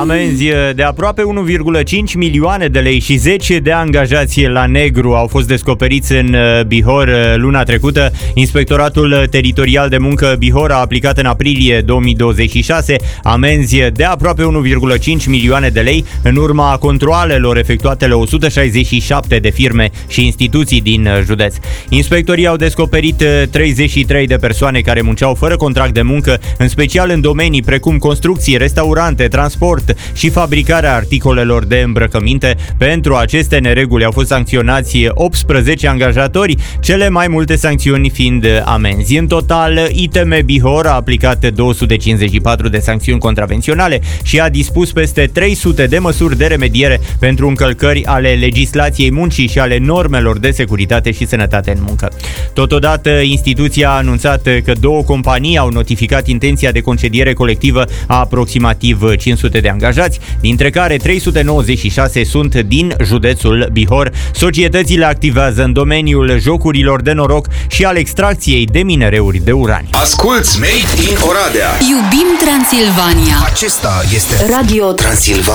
Amenzi de aproape 1,5 milioane de lei și 10 de angajați la negru au fost descoperiți în Bihor luna trecută. Inspectoratul Teritorial de Muncă Bihor a aplicat în aprilie 2026 amenzi de aproape 1,5 milioane de lei în urma controalelor efectuate la 167 de firme și instituții din județ. Inspectorii au descoperit 33 de persoane care munceau fără contract de muncă, în special în domenii precum construcții, restaurante, transport și fabricarea articolelor de îmbrăcăminte. Pentru aceste nereguli au fost sancționați 18 angajatori, cele mai multe sancțiuni fiind amenzi. În total, ITM Bihor a aplicat 254 de sancțiuni contravenționale și a dispus peste 300 de măsuri de remediere pentru încălcări ale legislației muncii și ale normelor de securitate și sănătate în muncă. Totodată, instituția a anunțat că 2 companii au notificat intenția de concediere colectivă a aproximativ 500 de angajați, dintre care 396 sunt din județul Bihor. Societățile activează în domeniul jocurilor de noroc și al extracției de minereuri de uraniu. Asculți Made in Oradea. Iubim Transilvania. Acesta este Radio Transilvania.